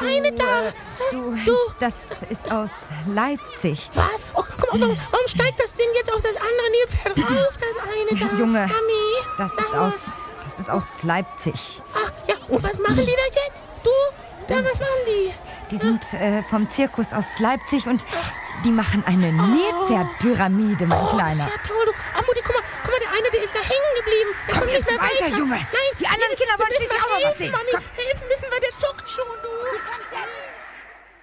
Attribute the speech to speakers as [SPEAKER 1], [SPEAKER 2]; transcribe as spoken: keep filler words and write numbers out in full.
[SPEAKER 1] eine da.
[SPEAKER 2] Du,
[SPEAKER 1] Du.
[SPEAKER 2] das ist aus Leipzig.
[SPEAKER 1] Was? Oh, guck mal, warum, warum steigt das Ding jetzt auf das andere Nilpferd rauf, das eine da?
[SPEAKER 2] Junge,
[SPEAKER 1] Mami,
[SPEAKER 2] das
[SPEAKER 1] sag
[SPEAKER 2] ist
[SPEAKER 1] mal.
[SPEAKER 2] aus, das ist aus Leipzig.
[SPEAKER 1] Ach, ja, und was machen die da jetzt? Du? Da, was machen die?
[SPEAKER 2] Die sind äh, vom Zirkus aus Leipzig und die machen eine Nilpferdpyramide, mein
[SPEAKER 1] Oh,
[SPEAKER 2] Kleiner.
[SPEAKER 1] das ist ja toll. Du. Ah, Mutti, guck mal, guck mal, der eine, der ist da hängen geblieben. Der
[SPEAKER 2] Komm
[SPEAKER 1] kommt
[SPEAKER 2] jetzt
[SPEAKER 1] nicht mehr
[SPEAKER 2] weiter, Junge.
[SPEAKER 1] Nein,
[SPEAKER 2] Die anderen
[SPEAKER 1] wir-
[SPEAKER 2] Kinder wollen
[SPEAKER 1] wir müssen
[SPEAKER 2] schließlich auch mal was
[SPEAKER 1] helfen,
[SPEAKER 2] sehen.
[SPEAKER 1] Mami,
[SPEAKER 2] Komm.
[SPEAKER 1] helfen müssen wir, der zuckt schon, du.